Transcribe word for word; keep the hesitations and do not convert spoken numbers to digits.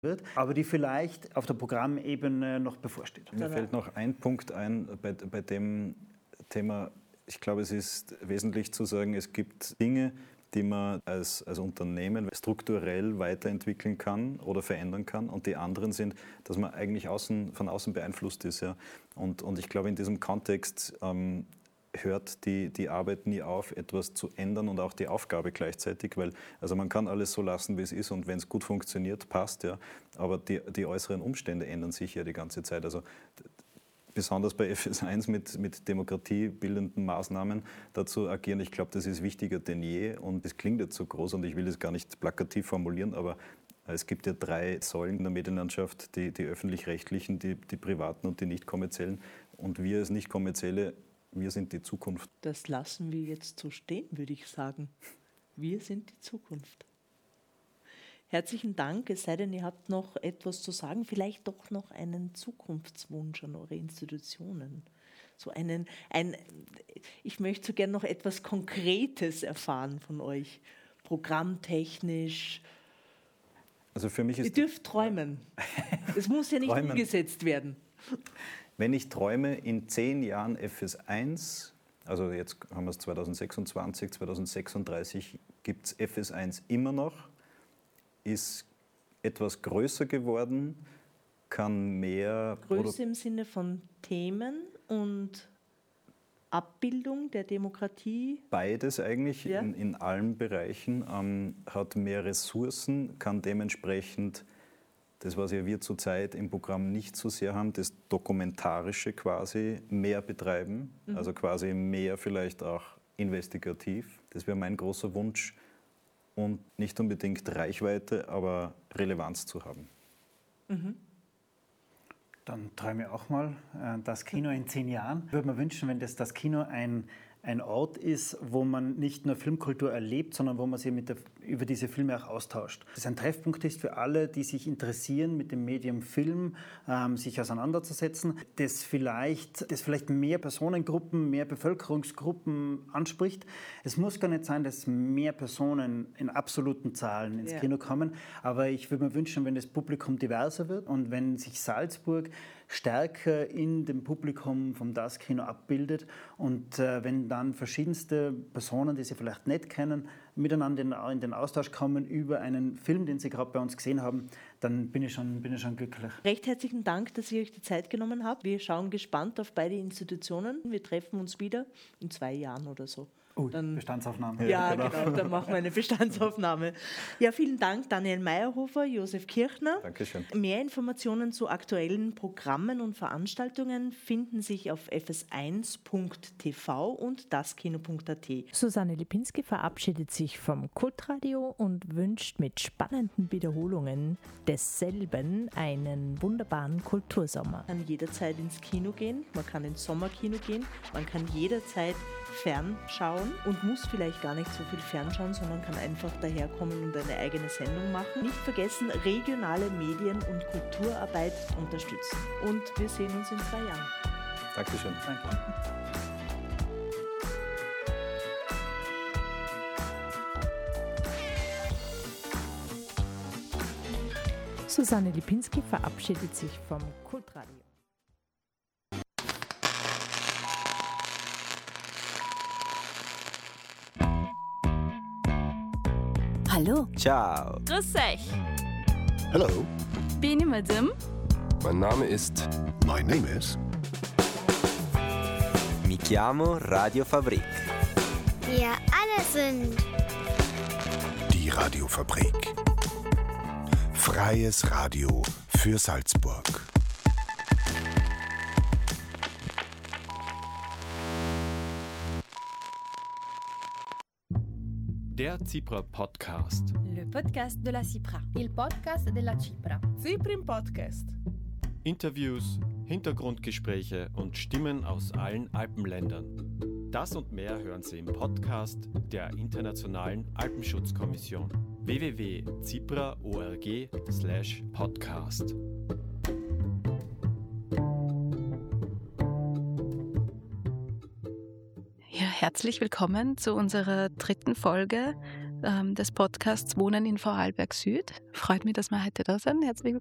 wird, aber die vielleicht auf der Programmebene noch bevorsteht. Mir fällt noch ein Punkt ein bei, bei dem Thema. Ich glaube, es ist wesentlich zu sagen, es gibt Dinge, die man als, als Unternehmen strukturell weiterentwickeln kann oder verändern kann. Und die anderen sind, dass man eigentlich außen, von außen beeinflusst ist. Ja. Und, und ich glaube, in diesem Kontext ähm, hört die, die Arbeit nie auf, etwas zu ändern und auch die Aufgabe gleichzeitig, weil also man kann alles so lassen, wie es ist und wenn es gut funktioniert, passt, ja. Aber die, die äußeren Umstände ändern sich ja die ganze Zeit. Also besonders bei F S eins mit, mit demokratiebildenden Maßnahmen dazu agieren. Ich glaube, das ist wichtiger denn je und es klingt jetzt so groß und ich will das gar nicht plakativ formulieren, aber es gibt ja drei Säulen in der Medienlandschaft, die, die öffentlich-rechtlichen, die, die privaten und die nicht kommerziellen. Und wir als nicht kommerzielle, wir sind die Zukunft. Das lassen wir jetzt so stehen, würde ich sagen. Wir sind die Zukunft. Herzlichen Dank, es sei denn, ihr habt noch etwas zu sagen, vielleicht doch noch einen Zukunftswunsch an eure Institutionen. So einen, ein, ich möchte so gerne noch etwas Konkretes erfahren von euch, programmtechnisch. Also für mich ist ihr dürft träumen. Es muss ja nicht träumen. umgesetzt werden. Wenn ich träume, in zehn Jahren F S eins, also jetzt haben wir es zwanzig sechsundzwanzig, zwanzig sechsunddreißig, gibt es F S eins immer noch, ist etwas größer geworden, kann mehr... Größe im Sinne von Themen und Abbildung der Demokratie? Beides eigentlich, ja. in, in allen Bereichen, ähm, hat mehr Ressourcen, kann dementsprechend... Das, was ja wir zurzeit im Programm nicht so sehr haben, das Dokumentarische quasi mehr betreiben, mhm. also quasi mehr vielleicht auch investigativ. Das wäre mein großer Wunsch und nicht unbedingt Reichweite, aber Relevanz zu haben. Mhm. Dann träume ich auch mal das Kino in zehn Jahren. Ich würde mir wünschen, wenn das, das Kino ein, ein Ort ist, wo man nicht nur Filmkultur erlebt, sondern wo man sich mit der, über diese Filme auch austauscht. Das ein Treffpunkt ist für alle, die sich interessieren, mit dem Medium Film ähm, sich auseinanderzusetzen, das vielleicht, das vielleicht mehr Personengruppen, mehr Bevölkerungsgruppen anspricht. Es muss gar nicht sein, dass mehr Personen in absoluten Zahlen ins ja. Kino kommen, aber ich würde mir wünschen, wenn das Publikum diverser wird und wenn sich Salzburg stärker in dem Publikum vom Das Kino abbildet und äh, wenn dann verschiedenste Personen, die sie vielleicht nicht kennen, miteinander in, in den Austausch kommen über einen Film, den sie gerade bei uns gesehen haben, dann bin ich schon, bin ich schon glücklich. Recht herzlichen Dank, dass ihr euch die Zeit genommen habt. Wir schauen gespannt auf beide Institutionen. Wir treffen uns wieder in zwei Jahren oder so. Uh, dann, Bestandsaufnahme. Ja, genau. genau, dann machen wir eine Bestandsaufnahme. Ja, vielen Dank, Daniel Meyerhofer, Josef Kirchner. Dankeschön. Mehr Informationen zu aktuellen Programmen und Veranstaltungen finden sich auf f s eins punkt t v und daskino punkt a t. Susanne Lipinski verabschiedet sich vom Kultradio und wünscht mit spannenden Wiederholungen desselben einen wunderbaren Kultursommer. Man kann jederzeit ins Kino gehen, man kann ins Sommerkino gehen, man kann jederzeit fernschauen und muss vielleicht gar nicht so viel fernschauen, sondern kann einfach daherkommen und eine eigene Sendung machen. Nicht vergessen, regionale Medien- und Kulturarbeit unterstützen. Und wir sehen uns in zwei Jahren. Dankeschön. Danke. Susanne Lipinski verabschiedet sich vom Kultradio. Hallo. Ciao. Grüß euch. Hello. Bin ich Madame? Mein Name ist... My name is... Mi chiamo Radiofabrik. Wir alle sind... Die Radiofabrik. Freies Radio für Salzburg. Der CIPRA Podcast. Le podcast de la CIPRA. Il podcast della CIPRA. CIPRIM Podcast. Interviews, Hintergrundgespräche und Stimmen aus allen Alpenländern. Das und mehr hören Sie im Podcast der Internationalen Alpenschutzkommission. w w w punkt cipra punkt org slash podcast. Ja, herzlich willkommen zu unserer dritten Folge ähm, des Podcasts Wohnen in Vorarlberg Süd. Freut mich, dass wir heute da sind. Herzlich